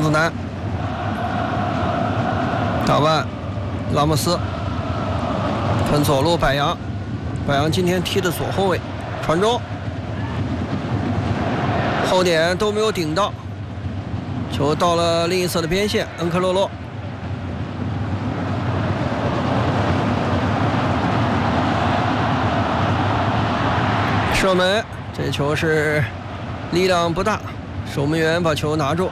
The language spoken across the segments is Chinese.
子南打完，拉莫斯分左路，柏杨今天踢的左后卫，传中，后点都没有顶到，球到了另一侧的边线，恩克洛洛。射门，这球是力量不大，守门员把球拿住。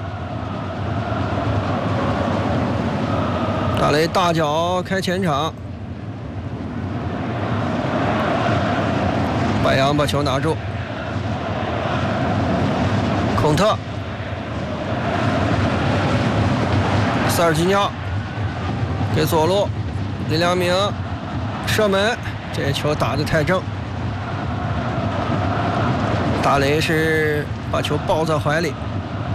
大雷大脚开前场，柏杨把球拿住，孔特，塞尔吉尼奥给左路，林良铭射门，这球打得太正。大雷是把球抱在怀里，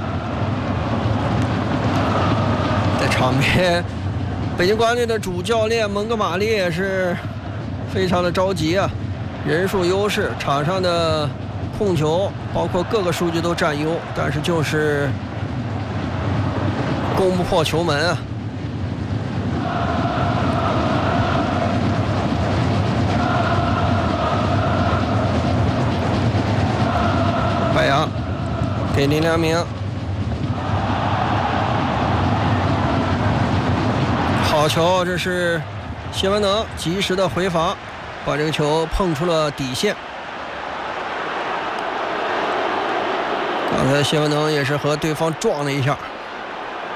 在场边，北京国安队的主教练蒙哥马利也是非常的着急啊，人数优势，场上的控球包括各个数据都占优，但是就是攻不破球门啊。柏杨给林良铭，好球！这是谢文能及时的回防，把这个球碰出了底线。刚才谢文能也是和对方撞了一下。